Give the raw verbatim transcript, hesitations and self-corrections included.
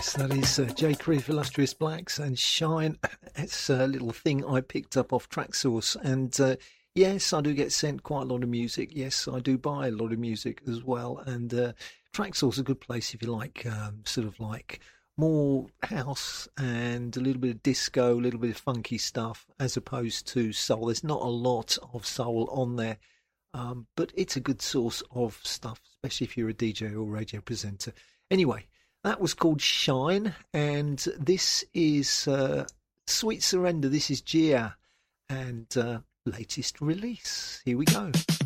Yes, that is uh, J. Creef, Illustrious Blacks, and Shine. It's a little thing I picked up off Tracksource. And uh, yes, I do get sent quite a lot of music. Yes, I do buy a lot of music as well. And uh, Tracksource is a good place if you like um, sort of like more house and a little bit of disco, a little bit of funky stuff, as opposed to soul. There's not a lot of soul on there, um, but it's a good source of stuff, especially if you're a D J or radio presenter. Anyway, that was called Shine, and this is uh, Sweet Surrender. This is Gia, and uh, latest release. Here we go.